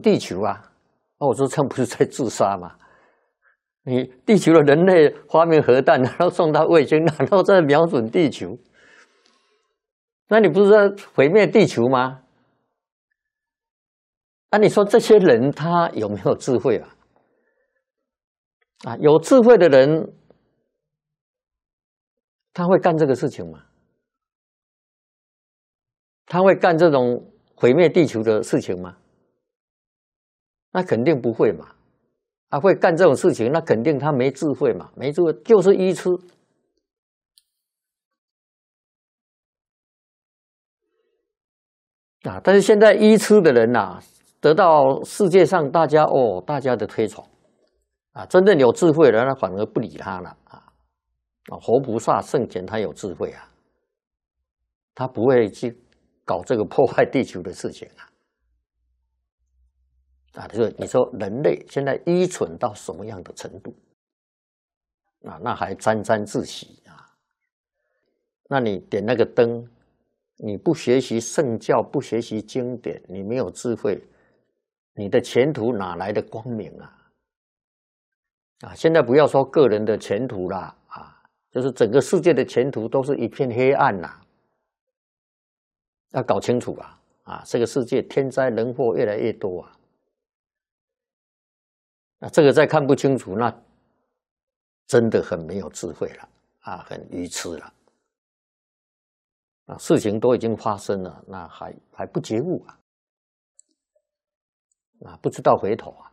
地球啊！我说这不是在自杀吗？你地球的人类发明核弹，然后送到卫星，然后再瞄准地球，那你不是在毁灭地球吗？你说这些人他有没有智慧啊？有智慧的人，他会干这个事情吗？他会干这种毁灭地球的事情吗？那肯定不会嘛。会干这种事情，那肯定他没智慧嘛，没智慧就是愚痴。但是现在愚痴的人得到世界上大家的推崇真正有智慧的人，他反而不理他了活菩萨圣贤他有智慧他不会去搞这个破坏地球的事情就是你说人类现在愚蠢到什么样的程度那还沾沾自喜那你点那个灯，你不学习圣教，不学习经典，你没有智慧，你的前途哪来的光明现在不要说个人的前途啦就是整个世界的前途都是一片黑暗要搞清楚这个世界天灾人祸越来越多这个再看不清楚，那真的很没有智慧了很愚痴了事情都已经发生了，那还不觉悟不知道回头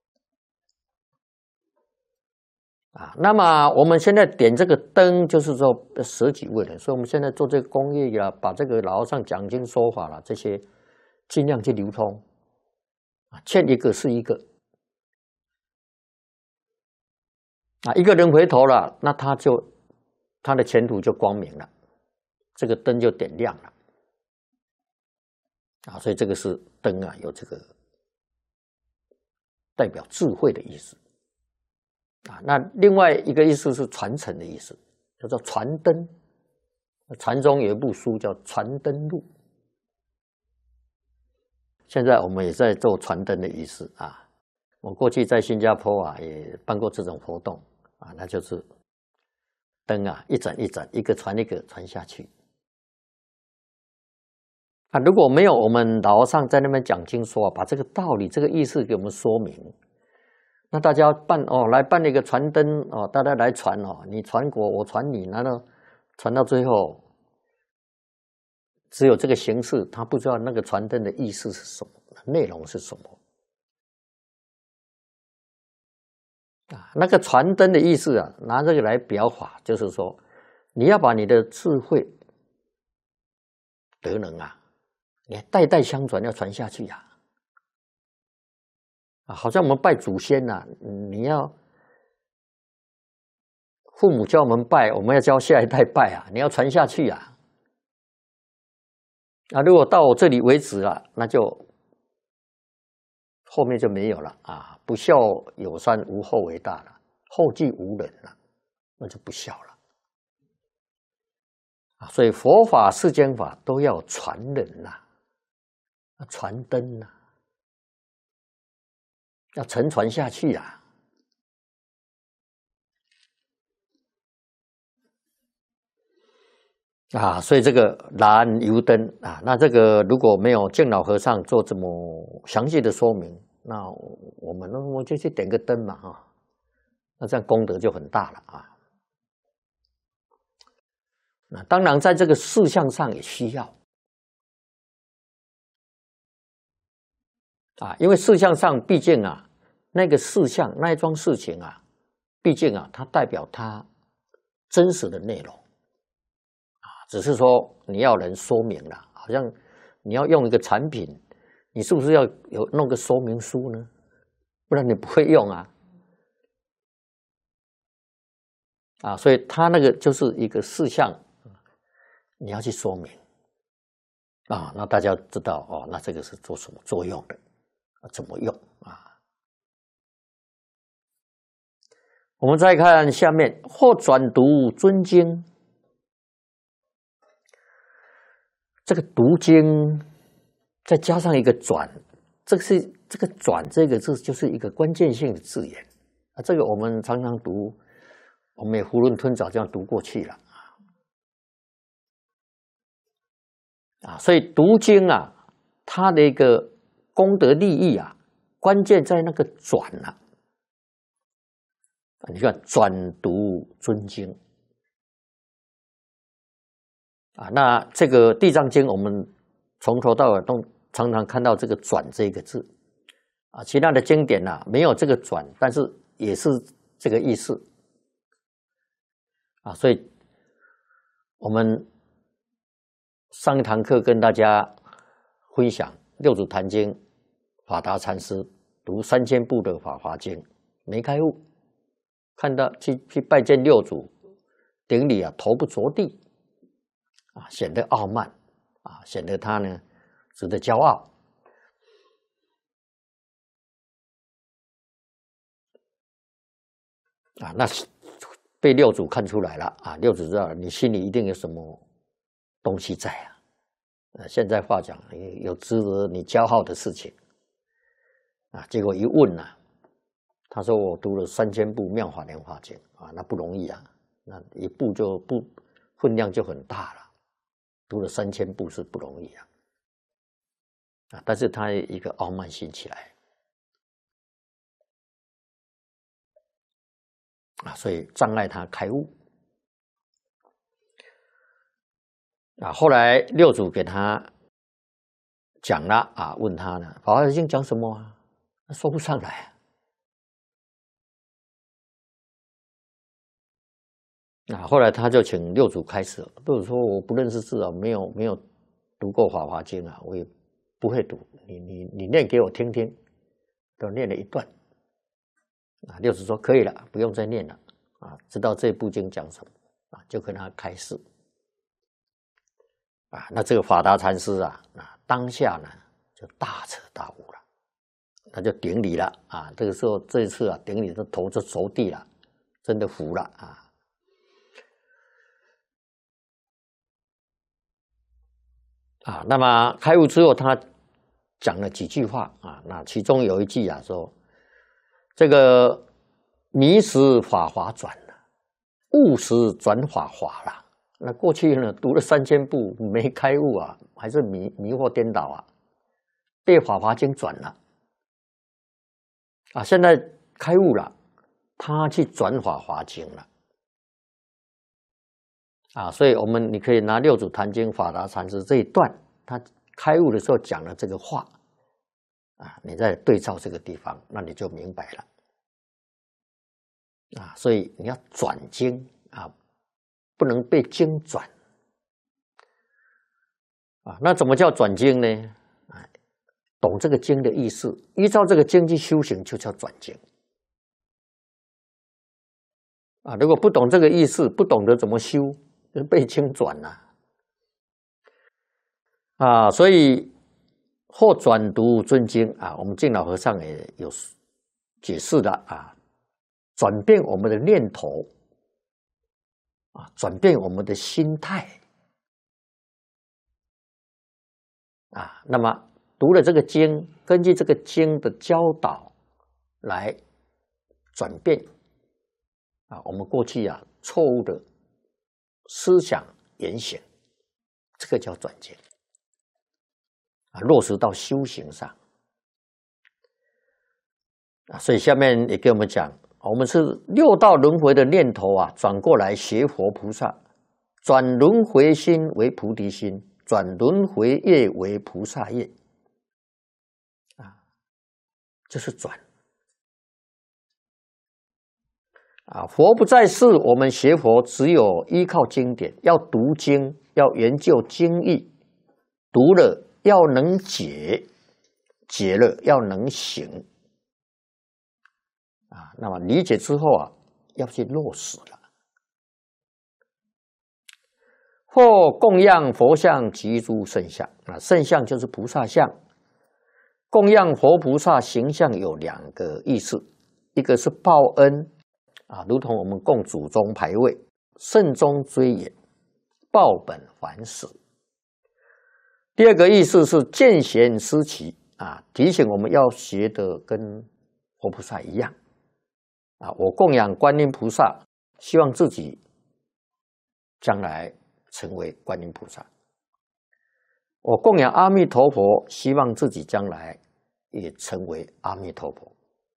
那么我们现在点这个灯，就是说舍己为人，所以我们现在做这个公益把这个老和尚讲经说法这些尽量去流通欠一个是一个一个人回头了，那他的前途就光明了，这个灯就点亮了所以这个是灯有这个代表智慧的意思那另外一个意思是传承的意思，叫做传灯。禅宗有一部书叫《传灯录》，现在我们也在做传灯的仪式我过去在新加坡也办过这种活动那就是灯一盏一盏，一个传一个传下去如果没有我们老和尚在那边讲经说把这个道理这个意思给我们说明，那大家来办一个传灯大家来传你传我传你，然后传到最后只有这个形式，他不知道那个传灯的意思是什么，内容是什么那个传灯的意思拿这个来表法，就是说你要把你的智慧德能你代代相传，要传下去好像我们拜祖先你要父母教我们拜，我们要教下一代拜你要传下去如果到我这里为止了，那就后面就没有了不孝有三，无后为大了，后继无人了，那就不孝了所以佛法世间法都要传人传灯要承传下去所以这个燃油灯那这个如果没有净老和尚做这么详细的说明，那我们就去点个灯嘛那这样功德就很大了那当然在这个事项上也需要因为事项上毕竟那个事项那一桩事情毕竟它代表它真实的内容只是说你要人说明了，好像你要用一个产品，你是不是要弄个说明书呢？不然你不会用所以它那个就是一个事项，你要去说明那大家知道那这个是做什么作用的怎么用我们再看下面，或转读尊经。这个读经再加上一个转，这个是这个转这个字就是一个关键性的字眼啊，这个我们常常读，我们也囫囵吞枣这样读过去了啊，所以读经啊，它的一个功德利益啊，关键在那个转啊。你看转读尊经啊，那这个地藏经我们从头到尾都常常看到这个转这个字啊，其他的经典啊没有这个转，但是也是这个意思啊，所以我们上一堂课跟大家分享六祖坛经，法达禅师读3000部的法华经没开悟，看到去拜见六祖，顶礼啊，头不着地啊，显得傲慢啊，显得他呢值得骄傲啊，那被六祖看出来了啊，六祖知道你心里一定有什么东西在啊，现在话讲有值得你骄傲的事情啊，结果一问啊，他说我读了3000部妙法莲华经啊，那不容易啊，那一部就分量就很大了，读了3000部是不容易啊，但是他一个傲慢心起来啊，所以障碍他开悟啊。后来六祖给他讲了啊，问他呢，《法华经》讲什么啊？他说不上来啊。后来他就请六祖开示，六祖说我不认识字啊，没有读过《法华经》啊，我也不会读，你念给我听听。都念了一段啊，六祖说可以了，不用再念了啊，知道这部经讲什么啊，就跟他开示啊。那这个法达禅师啊，当下呢就大彻大悟了，他就顶礼了啊。这个时候这一次啊，顶礼的头就着地了，真的服了啊。啊，那么开悟之后，他讲了几句话啊，那其中有一句啊说，这个迷时法华转了，悟时转法华了。那过去呢，读了3000部没开悟啊，还是迷惑颠倒啊，被法华经转了啊，现在开悟了，他去转法华经了啊，所以你可以拿六祖坛经法达禅师这一段，他开悟的时候讲了这个话啊，你再对照这个地方，那你就明白了啊。所以你要转经啊，不能被经转啊。那怎么叫转经呢？懂这个经的意思，依照这个经去修行，就叫转经啊。如果不懂这个意思，不懂得怎么修，就被经转了啊。所以或转读尊经啊，我们净老和尚也有解释了啊，转变我们的念头啊，转变我们的心态啊。那么读了这个经，根据这个经的教导来转变啊，我们过去啊错误的思想言行，这个叫转经啊，落实到修行上啊。所以下面也给我们讲，我们是6道轮回的念头啊，转过来学佛菩萨，转轮回心为菩提心，转轮回业为菩萨业啊，就是转啊。佛不在世，我们学佛只有依靠经典，要读经，要研究经义，读了要能解，解了要能行啊。那么理解之后啊，要去落实了。或供养佛像及诸圣像啊，圣像就是菩萨像。供养佛菩萨形象有2个意思，一个是报恩啊，如同我们供祖宗牌位，慎终追远，报本还始。第2个意思是见贤思齐提醒我们要学的跟活菩萨一样我供养观音菩萨，希望自己将来成为观音菩萨；我供养阿弥陀佛，希望自己将来也成为阿弥陀佛，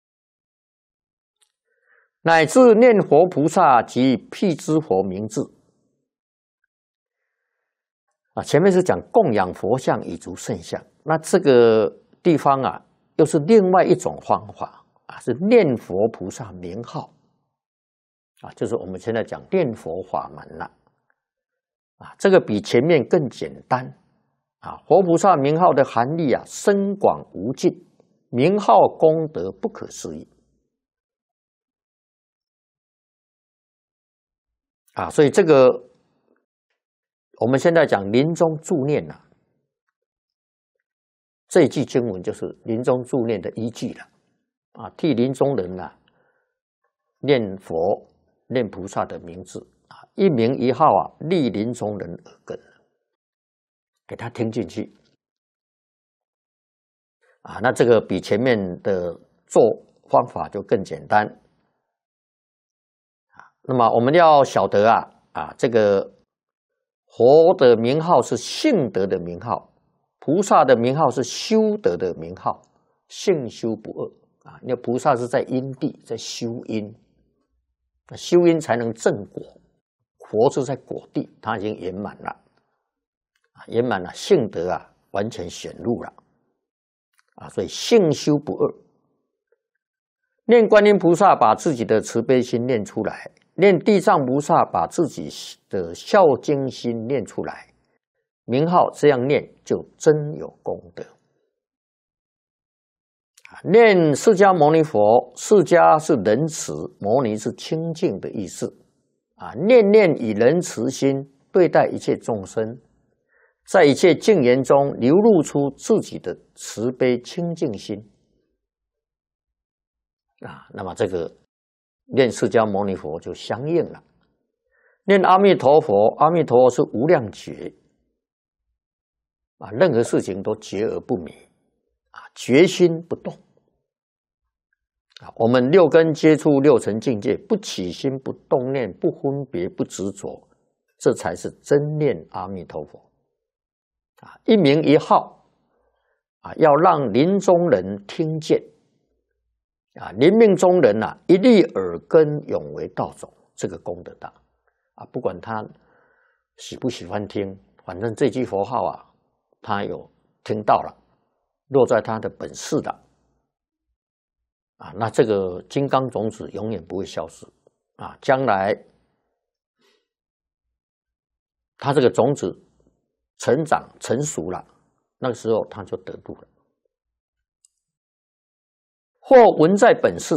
乃至念佛菩萨及辟支佛名字前面是讲供养佛像以足圣像，那这个地方又是另外一种方法是念佛菩萨名号就是我们现在讲念佛法门了这个比前面更简单佛菩萨名号的含义深广无尽，名号功德不可思议所以这个我们现在讲临终助念这一句经文就是临终助念的依据了替临终人念佛念菩萨的名字一名一号立临终人耳根，给他听进去那这个比前面的做方法就更简单那么我们要晓得这个佛的名号是性德的名号，菩萨的名号是修德的名号，性修不二那菩萨是在因地在修因，修因才能正果，佛是在果地，他已经圆满了圆满了，性德完全显露了所以性修不二。念观音菩萨把自己的慈悲心念出来，念地藏菩萨把自己的孝敬心念出来，名号这样念就真有功德念释迦牟尼佛，释迦是仁慈，牟尼是清净的意思念念以仁慈心对待一切众生，在一切境缘中流露出自己的慈悲清净心那么这个念释迦牟尼佛就相应了。念阿弥陀佛，阿弥陀佛是无量觉任何事情都觉而不迷决心不动我们六根接触六尘境界，不起心不动念，不分别不执着，这才是真念阿弥陀佛一名一号要让临终人听见临命终人一粒耳根永为道种，这个功德大不管他喜不喜欢听，反正这句佛号他有听到了，落在他的本事的那这个金刚种子永远不会消失将来他这个种子成长成熟了，那个时候他就得度了。或闻在本世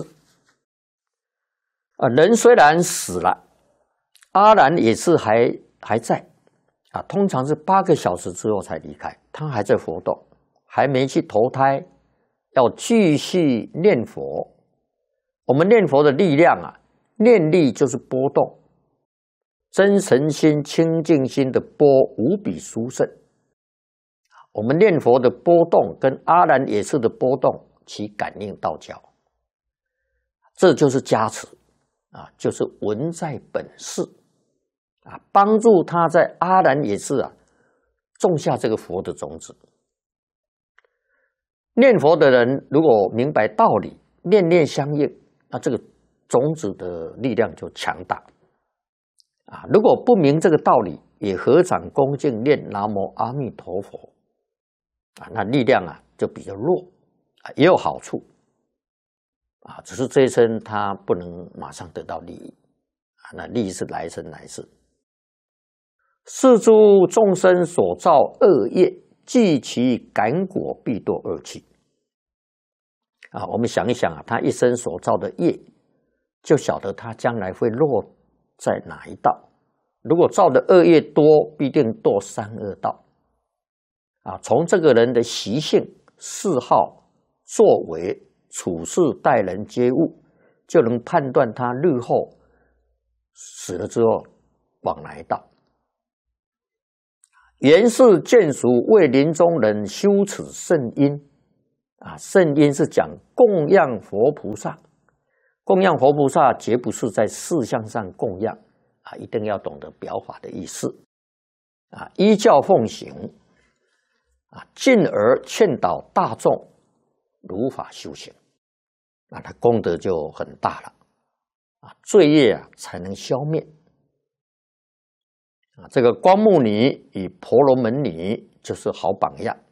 人虽然死了，阿难也是还在通常是8个小时之后才离开，他还在活动，还没去投胎，要继续念佛。我们念佛的力量念力就是波动，真诚心清净心的波无比殊胜。我们念佛的波动跟阿难也是的波动其感应道交，这就是加持就是闻在本世帮助他在阿难也是种下这个佛的种子。念佛的人如果明白道理，念念相应，那这个种子的力量就强大如果不明这个道理，也合掌恭敬念南无阿弥陀佛那力量就比较弱也有好处只是这一生他不能马上得到利益那利益是来生来世。是诸众生所造恶业，即其感果必堕恶趣我们想一想他一生所造的业，就晓得他将来会落在哪一道。如果造的恶业多，必定堕三恶道从这个人的习性、嗜好、作为、处事、待人接物，就能判断他日后死了之后往哪一道。原是眷属为临终人修此圣因圣经是讲供养佛菩萨，供养佛菩萨绝不是在事项上供养一定要懂得表法的意思依教奉行进而劝导大众如法修行，那他功德就很大了罪业才能消灭这个光目女与婆罗门女就是好榜样